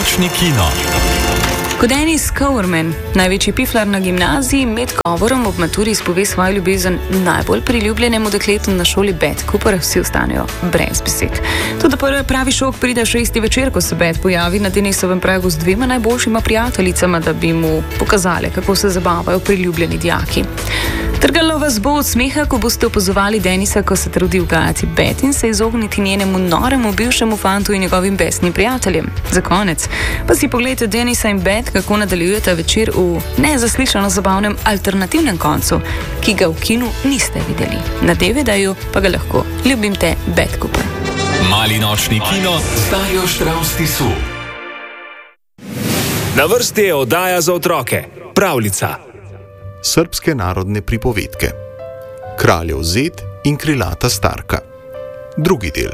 nočni kino. Ko Denis Cowerman, največji piflar na gimnaziji, med govorom ob maturi izpove svojo ljubezen najbolj priljubljenemu dekletu na šoli Beth Cooper, vsi ostanejo brez besed. Tudi pravi šok pride še isti večer, ko se Beth pojavi na Denisovem pragu z dvema najboljšima prijateljicama, da bi mu pokazali, kako se zabavajo priljubljeni dijaki. Trgalo vas bo od smeha, ko boste opazovali Denisa, ko se trudi ugajati Beth in se izogniti njenemu noremu bivšemu fantu in njegovim besnim prijateljem. Za konec pa si pogledajte Denisa in Beth, kako nadaljujete večer v nezaslišano zabavnem alternativnem koncu, ki ga v kinu niste videli. Na DVD-ju pa ga lahko ljubimte Beth Cooper. Mali nočni kino z Darjo Štravs Tisu. Na vrsti je oddaja za otroke, Pravljica. Srbske narodne pripovedke. Kraljev zet in krilata starka. Drugi del.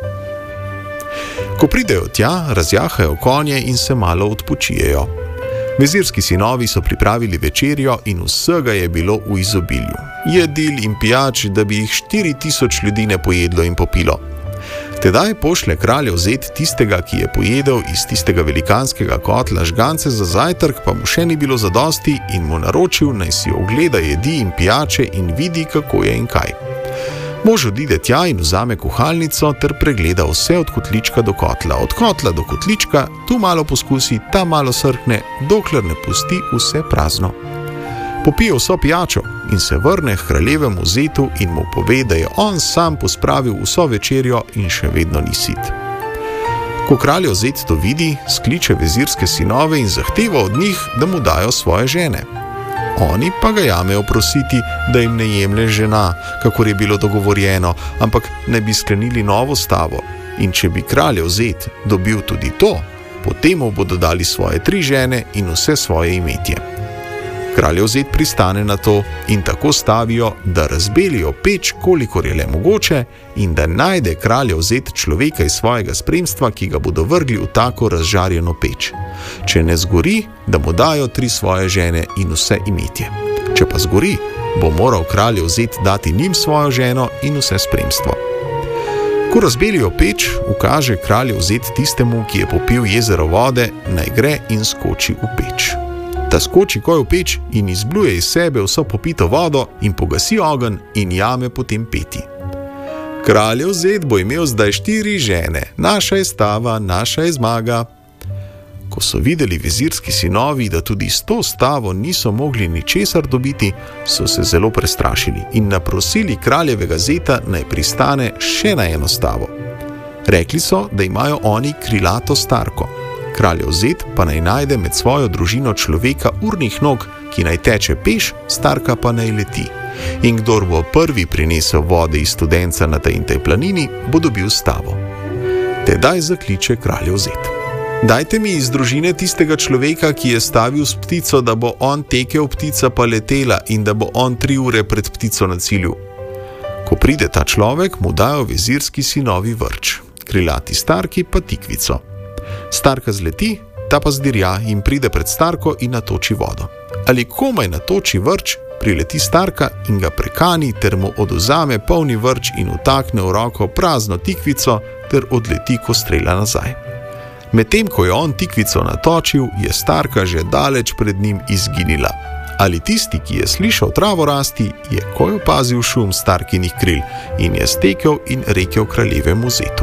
Ko pridejo tja, razjahajo konje in se malo odpočijejo. Vezirski sinovi so pripravili večerjo in vsega je bilo v izobilju. Jedil in pijač, da bi jih 4000 ljudi ne pojedlo in popilo. Tedaj pošlje kraljev zet tistega, ki je pojedel iz tistega velikanskega kotla žgance za zajtrk, pa mu še ni bilo zadosti in mu naročil, naj si ogleda jedi in pijače in vidi, kako je in kaj. Mož odide tja in vzame kuhalnico ter pregleda vse od kotlička do kotla. Od kotla do kotlička, tu malo poskusi, tam malo srkne, dokler ne pusti vse prazno. Popije vso pijačo in se vrne k kraljevemu zetu in mu pove, da je on sam pospravil vso večerjo in še vedno ni sit. Ko kraljev zet to vidi, skliče vezirske sinove in zahteva od njih, da mu dajo svoje žene. Oni pa ga jamejo prositi, da jim ne jemlje žena, kakor je bilo dogovorjeno, ampak ne bi sklenili novo stavo. In če bi kraljev zet dobil tudi to, potem mu bodo dali svoje 3 žene in vse svoje imetje. Kraljev zet pristane na to in tako stavijo, da razbelijo peč, kolikor je le mogoče, in da najde kraljev zet človeka iz svojega spremstva, ki ga bodo vrgli v tako razžarjeno peč. Če ne zgori, da mu dajo 3 svoje žene in vse imetje. Če pa zgori, bo moral kraljev zet dati njim svojo ženo in vse spremstvo. Ko razbelijo peč, ukaže kraljev zet tistemu, ki je popil jezero vode, naj gre in skoči v peč. Ta skoči koj v peč in izbluje iz sebe vso popito vodo in pogasi ogenj in jame potem peti. Kraljev zet bo imel zdaj 4 žene, naša je stava, naša je zmaga. Ko so videli vezirski sinovi, da tudi s to stavo niso mogli ničesar dobiti, so se zelo prestrašili in naprosili kraljevega zeta, naj pristane še na eno stavo. Rekli so, da imajo oni krilato starko. Kraljev zet pa naj najde med svojo družino človeka urnih nog, ki naj teče peš, starka pa naj leti. In kdor bo prvi prinesel vode iz studenca na tej in tej planini, bo dobil stavo. Tedaj zakliče kraljev zet. Dajte mi iz družine tistega človeka, ki je stavil s ptico, da bo on tekel, ptica pa letela in da bo on 3 ure pred ptico na cilju. Ko pride ta človek, mu dajo vezirski sinovi vrč, krilati starki pa tikvico. Starka zleti, ta pa zdirja in pride pred starko in natoči vodo. Ali komaj natoči vrč, prileti starka in ga prekani ter mu odvzame polni vrč in vtakne v roko prazno tikvico ter odleti ko strela nazaj. Medtem ko je on tikvico natočil, je starka že daleč pred njim izginila. Ali tisti, ki je slišal travo rasti, je ko opazil šum starkinih kril in je stekel in rekel kraljevemu zetu.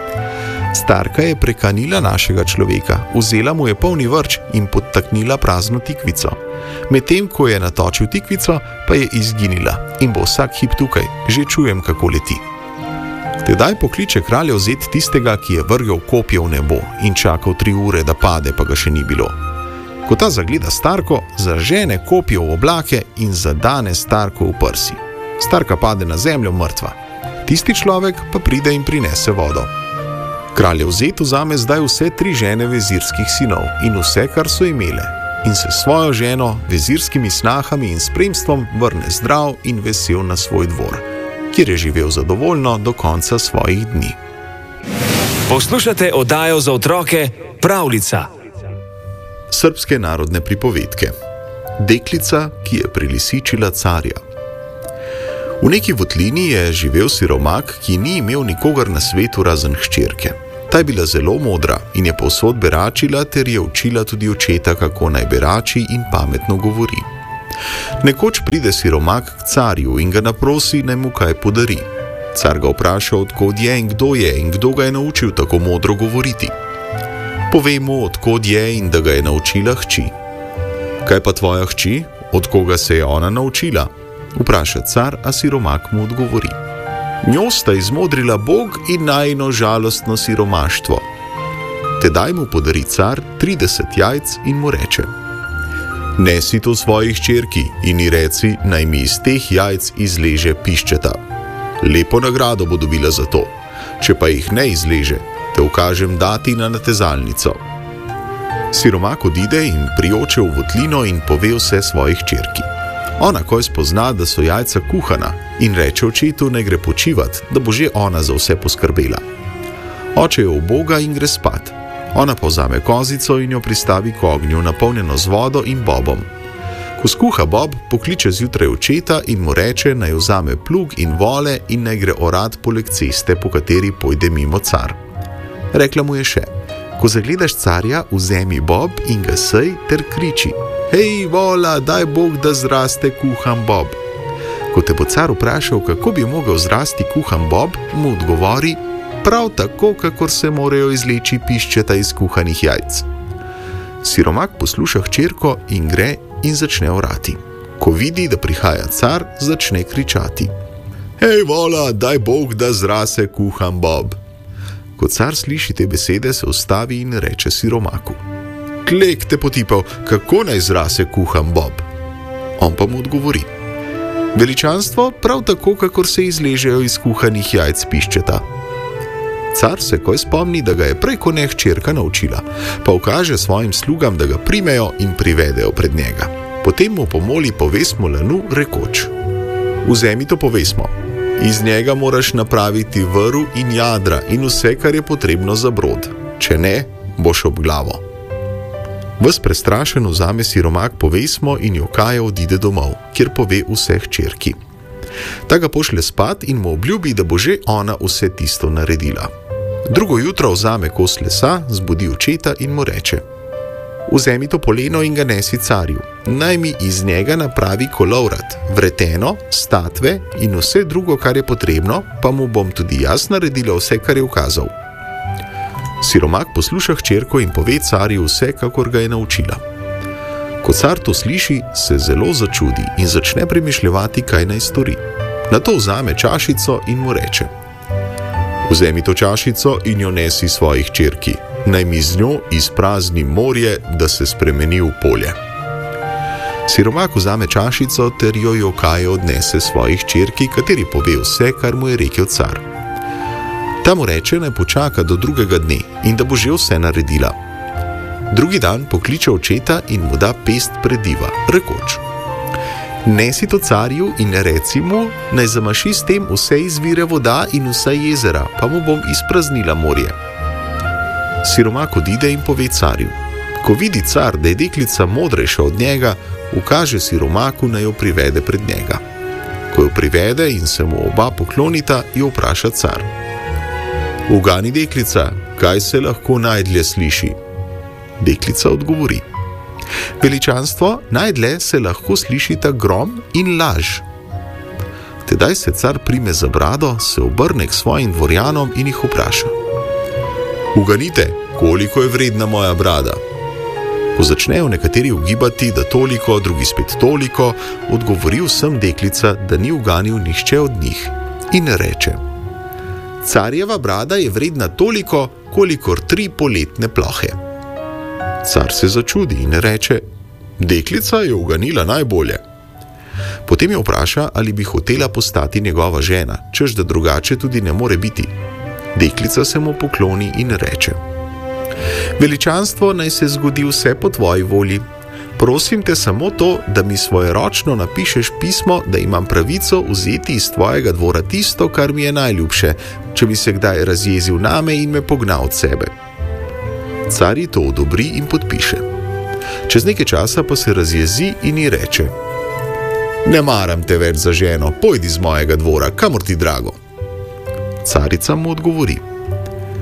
Starka je prekanila našega človeka, vzela mu je polni vrč in podtaknila prazno tikvico. Medtem ko je natočil tikvico, pa je izginila in bo vsak hip tukaj, že čujem, kako leti. Tedaj pokliče kraljev zet tistega, ki je vrgel kopje v nebo in čakal 3 ure, da pade, pa ga še ni bilo. Ko ta zagleda starko, zažene kopje v oblake in zadane starko v prsi. Starka pade na zemljo mrtva. Tisti človek pa pride in prinese vodo. Kraljev zet vzame zdaj vse 3 žene vezirskih sinov in vse, kar so imele, in se svojo ženo, vezirskimi snahami in spremstvom vrne zdrav in vesel na svoj dvor, kjer je živel zadovoljno do konca svojih dni. Poslušate oddajo za otroke Pravljica. Srbske narodne pripovedke. Deklica, ki je prilisičila carja. V neki votlini je živel siromak, ki ni imel nikogar na svetu razen hčerke. Ta je bila zelo modra in je povsod beračila ter je učila tudi očeta, kako naj berači in pametno govori. Nekoč pride siromak k carju in ga naprosi, naj mu kaj podari. Car ga vpraša, odkod je in kdo ga je naučil tako modro govoriti. Pove mu, odkod je in da ga je naučila hči. Kaj pa tvoja hči? Od koga se je ona naučila? Vpraša car, a siromak mu odgovori. Njo sta izmodrila Bog in najino žalostno siromaštvo. Tedaj mu podari car 30 jajc in mu reče: Nesi to svoji hčerki in ji reci, naj mi iz teh jajc izleže piščeta. Lepo nagrado bo dobila za to. Če pa jih ne izleže, te ukažem dati na natezalnico. Siromak odide in prioče v votlino in pove vse svoji hčerki. Ona ko spozna, da so jajca kuhana in reče očetu, naj gre počivat, da bo že ona za vse poskrbela. Oče jo uboga in gre spat. Ona pa vzame kozico in jo pristavi k ognju, napolnjeno z vodo in bobom. Ko skuha bob, pokliče zjutraj očeta in mu reče, naj vzame plug in vole in naj gre orat poleg ceste, po kateri pojde mimo car. Rekla mu je še: Ko zagledaš carja, vzemi bob in ga sej ter kriči: Hej, vola, daj Bog, da zraste kuhan bob. Ko te bo car vprašal, kako bi mogel zrasti kuhan bob, mu odgovori: prav tako, kakor se morajo izleči piščeta iz kuhanih jajc. Siromak posluša hčerko in gre in začne orati. Ko vidi, da prihaja car, začne kričati: Hej, vola, daj Bog, da zrase kuhan bob. Ko car sliši te besede, se ustavi in reče siromaku: Klek te potipal, kako naj zrase kuhan bob? On pa mu odgovori: Veličanstvo, prav tako, kakor se izležejo iz kuhanih jajc piščeta. Car se koj spomni, da ga je prej ko ne hčerka naučila, pa ukaže svojim slugam, da ga primejo in privedejo pred njega. Potem mu pomoli povesmo lanu, rekoč: Vzemi to povesmo. Iz njega moraš napraviti vrv in jadra in vse, kar je potrebno za brod. Če ne, boš ob glavo. Ves prestrašen vzame siromak povesmo in jokaje odide domov, kjer pove vse hčerki. Ta ga pošlje spat in mu obljubi, da bo že ona vse tisto naredila. Drugo jutro vzame kos lesa, zbudi očeta in mu reče: Vzemi to poleno in ga nesi carju. Naj mi iz njega napravi kolovrat, vreteno, statve in vse drugo, kar je potrebno, pa mu bom tudi jaz naredila vse, kar je ukazal. Siromak posluša hčerko in pove carju vse, kakor ga je naučila. Ko car to sliši, se zelo začudi in začne premišljevati, kaj naj stori. Nato vzame čašico in mu reče: Vzemi to čašico in jo nesi svoji hčerki. Naj mi z njo izprazni morje, da se spremeni v polje. Siromak vzame čašico ter jo jokaje odnese svoji hčerki, kateri pove vse, kar mu je rekel car. Ta mu reče, naj počaka do drugega dne in da bo že vse naredila. Drugi dan pokliče očeta in mu da pest prediva, rekoč: Nesi to carju in reci mu, naj zamaši s tem vse izvire voda in vsa jezera, pa mu bom izpraznila morje. Siromak odide in pove carju. Ko vidi car, da je deklica modrejša od njega, ukaže siromaku, naj jo privede pred njega. Ko jo privede in se mu oba poklonita, jo vpraša car: Ugani, deklica, kaj se lahko najdlje sliši? Deklica odgovori: Veličanstvo, najdlje se lahko slišita grom in laž. Tedaj se car prime za brado, se obrne k svojim dvorjanom in jih vpraša: Uganite, koliko je vredna moja brada? Ko začnejo nekateri ugibati, da toliko, drugi spet toliko, odgovori vsem deklica, da ni uganil nihče od njih in reče: Carjeva brada je vredna toliko, kolikor 3 poletne plohe. Car se začudi in reče: Deklica je uganila najbolje. Potem jo vpraša, ali bi hotela postati njegova žena, češ da drugače tudi ne more biti. Deklica se mu pokloni in reče: Veličanstvo, naj se zgodi vse po tvoji volji. Prosim te samo to, da mi svojeročno napišeš pismo, da imam pravico vzeti iz tvojega dvora tisto, kar mi je najljubše, če bi se kdaj razjezil name in me pognal od sebe. Car ji to odobri in podpiše. Čez nekaj časa pa se razjezi in ji reče: Ne maram te več za ženo, pojdi z mojega dvora, kamor ti drago. Carica mu odgovori: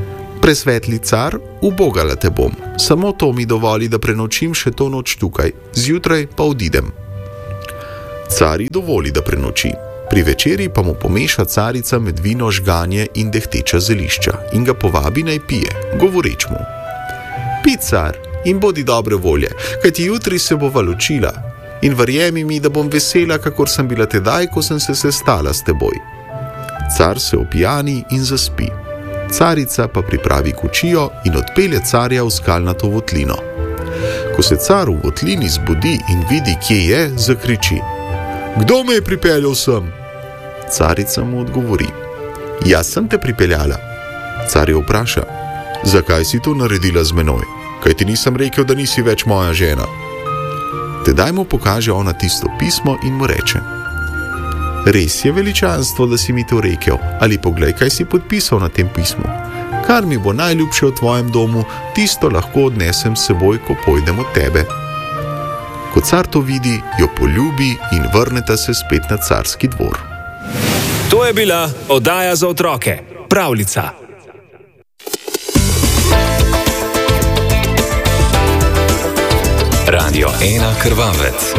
Presvetli car, ubogala te bom. Samo to mi dovoli, da prenočim še to noč tukaj, zjutraj pa odidem. Cari dovoli, da prenoči. Pri večeri pa mu pomeša carica med vino žganje in dehteča zelišča in ga povabi naj pije, govoreč mu: Pi, car, in bodi dobre volje, kajti jutri se bova ločila in verjemi mi, da bom vesela, kakor sem bila tedaj, ko sem se sestala s teboj. Car se opijani in zaspi. Carica pa pripravi kočijo in odpelje carja v skalnato votlino. Ko se car v votlini zbudi in vidi, kje je, zakriči: Kdo me je pripeljal sem? Carica mu odgovori: Jaz sem te pripeljala. Car jo vpraša: Zakaj si to naredila z menoj? Kaj ti nisem rekel, da nisi več moja žena? Tedaj mu pokaže ona tisto pismo in mu reče: Res je veličanstvo, da si mi to rekel, ali poglej, kaj si podpisal na tem pismu. Kar mi bo najljubše v tvojem domu, tisto lahko odnesem s seboj, ko pojdem od tebe. Ko car to vidi, jo poljubi in vrneta se spet na carski dvor. To je bila oddaja za otroke, pravljica. Radio 1 Krvavec.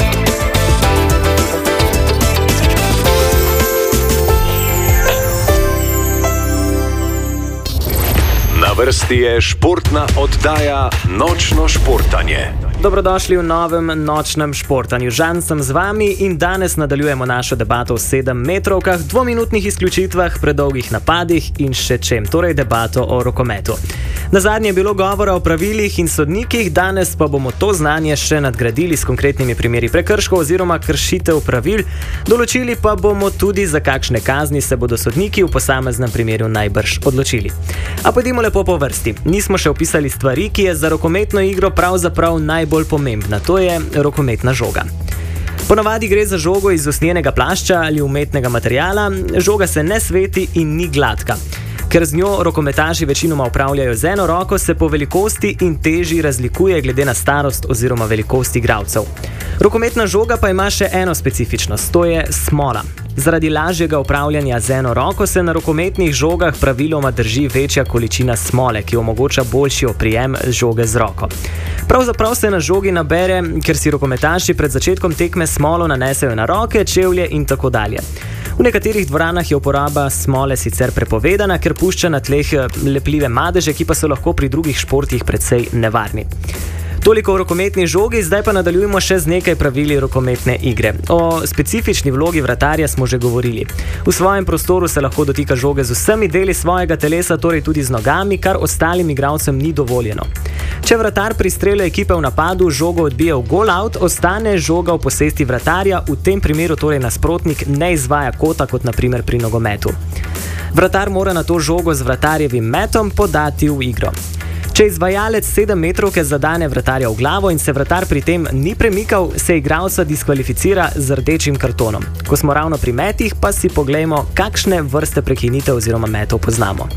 Na vrsti je športna oddaja Nočno športanje. Dobrodošli v novem nočnem športanju. Žan sem z vami in danes nadaljujemo našo debato o 7-metrovkah, 2-minutnih izključitvah, predolgih napadih in še čem, torej debato o rokometu. Nazadnje je bilo govora o pravilih in sodnikih, danes pa bomo to znanje še nadgradili s konkretnimi primeri prekrškov oziroma kršitev pravil, določili pa bomo tudi, za kakšne kazni se bodo sodniki v posameznem primeru najbrž odločili. A pojdimo lepo po vrsti. Nismo še opisali stvari, ki je za rokometno igro pravzaprav najbolj pomembna, to je rokometna žoga. Ponavadi gre za žogo iz usnjenega plašča ali umetnega materiala, žoga se ne sveti in ni gladka. Ker z njo rokometaši večinoma upravljajo z eno roko, se po velikosti in teži razlikuje glede na starost oziroma velikost igralcev. Rokometna žoga pa ima še eno specifičnost, to je smola. Zaradi lažjega upravljanja z eno roko se na rokometnih žogah praviloma drži večja količina smole, ki omogoča boljši oprijem žoge z roko. Pravzaprav se na žogi nabere, ker si rokometaši pred začetkom tekme smolo nanesejo na roke, čevlje in tako dalje. V nekaterih dvoranah je uporaba smole sicer prepovedana, ker pušča na tleh lepljive madeže, ki pa so lahko pri drugih športih precej nevarni. Toliko o rokometni žogi, zdaj pa nadaljujemo še z nekaj pravili rokometne igre. O specifični vlogi vratarja smo že govorili. V svojem prostoru se lahko dotika žoge z vsemi deli svojega telesa, torej tudi z nogami, kar ostalim igralcem ni dovoljeno. Če vratar pri strelu ekipe v napadu žogo odbije v goal out, ostane žoga v posesti vratarja, v tem primeru torej nasprotnik ne izvaja kota, kot na primer pri nogometu. Vratar mora na to žogo z vratarjevim metom podati v igro. Če izvajalec 7-metrovke zadane vratarja v glavo in se vratar pri tem ni premikal, se igralca diskvalificira z rdečim kartonom. Ko smo ravno pri metih, pa si poglejmo, kakšne vrste prekinitev oziroma metov poznamo.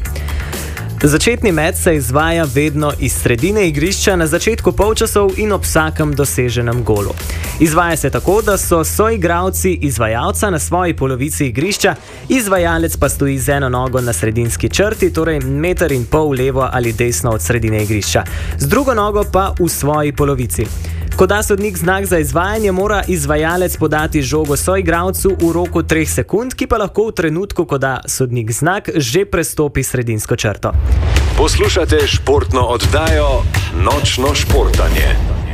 Začetni met se izvaja vedno iz sredine igrišča na začetku polčasov in ob vsakem doseženem golu. Izvaja se tako, da so soigralci izvajalca na svoji polovici igrišča, izvajalec pa stoji z eno nogo na sredinski črti, torej 1,5 metra levo ali desno od sredine igrišča, z drugo nogo pa v svoji polovici. Ko da sodnik znak za izvajanje, mora izvajalec podati žogo soigralcu v roku 3 sekund, ki pa lahko v trenutku, ko da sodnik znak, že prestopi sredinsko črto. Poslušate športno oddajo Nočno športanje.